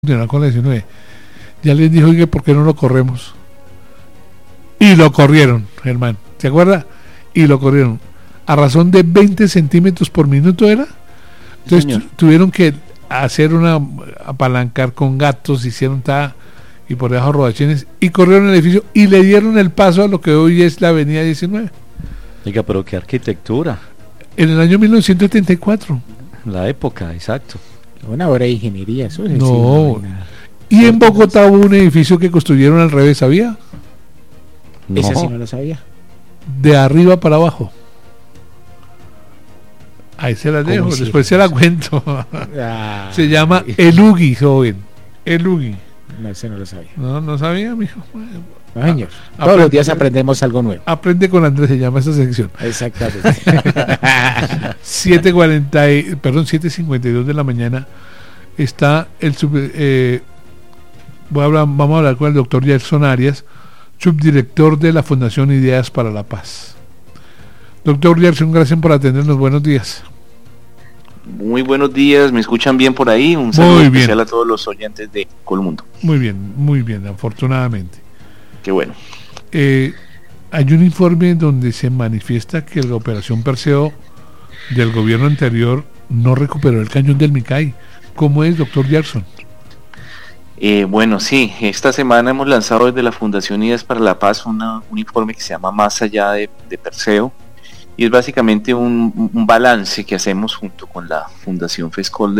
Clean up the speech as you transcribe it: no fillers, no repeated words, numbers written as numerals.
continuar con la 19. Ya les dijo, oye, ¿por qué no lo corremos? Y lo corrieron, Germán, ¿se acuerda? Y lo corrieron. A razón de 20 centímetros por minuto era. Entonces tuvieron que hacer apalancar con gatos, hicieron y por debajo rodachines, y corrieron el edificio y le dieron el paso a lo que hoy es la avenida 19. Oiga, pero qué arquitectura. En el año 1974. La época, exacto. Una obra de ingeniería, eso es. No. Y en Bogotá hubo un edificio que construyeron al revés, ¿sabía? No. Esa sí no lo sabía. De arriba para abajo. Ahí se las dejo, después se la cuento. Se llama El Ugi, joven. El Ugi. No, ese no lo sabía. No sabía, mijo. No, señor. Todos los días aprendemos algo nuevo. Aprende con Andrés, se llama esta sección. Exactamente. 7:52 de la mañana está vamos a hablar con el doctor Gerson Arias, subdirector de la Fundación Ideas para la Paz. Doctor Gerson, gracias por atendernos. Buenos días. Muy buenos días, ¿me escuchan bien por ahí? Un saludo especial a todos los oyentes de Colmundo. Muy bien, afortunadamente. Qué bueno. Hay un informe donde se manifiesta que la operación Perseo del gobierno anterior no recuperó el cañón del Micay. ¿Cómo es, doctor Gerson? Bueno, sí, esta semana hemos lanzado desde la Fundación Ideas para la Paz un informe que se llama Más allá de Perseo, y es básicamente un balance que hacemos junto con la Fundación FESCOL